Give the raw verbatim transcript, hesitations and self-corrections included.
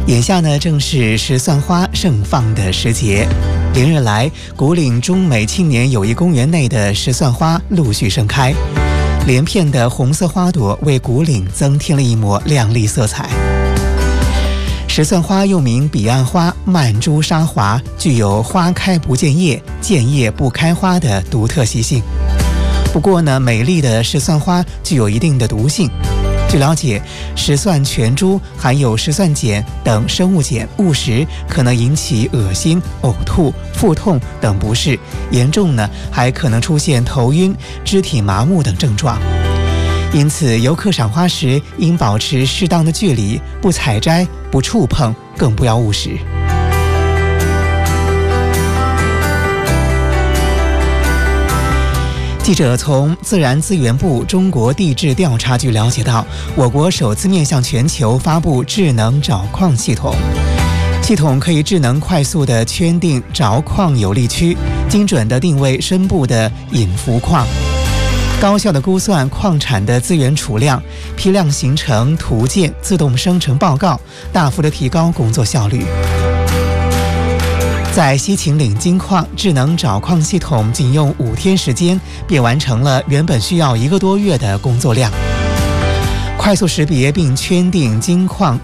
眼下呢，正是石蒜花盛放的时节。连日来，古岭中美青年友谊公园内的石蒜花陆续盛开，连片的红色花朵为古岭增添了一抹亮丽色彩。石蒜花又名彼岸花、曼珠沙华，具有花开不见叶、见叶不开花的独特习性。不过呢，美丽的石蒜花具有一定的毒性。据了解，石蒜全株含有石蒜碱等生物碱，误食可能引起恶心、呕吐、腹痛等不适，严重呢还可能出现头晕、肢体麻木等症状。因此，游客赏花时应保持适当的距离，不采摘、不触碰，更不要误食。记者从自然资源部中国地质调查局了解到，我国首次面向全球发布智能找矿系统。系统可以智能快速地圈定找矿有利区，精准地定位深部的隐伏矿，高效地估算矿产的资源储量，批量形成图鉴，自动生成报告，大幅地提高工作效率。在西秦岭金矿，智能找矿系统仅用五天时间，便完成了原本需要一个多月的工作量，快速识别并圈定金矿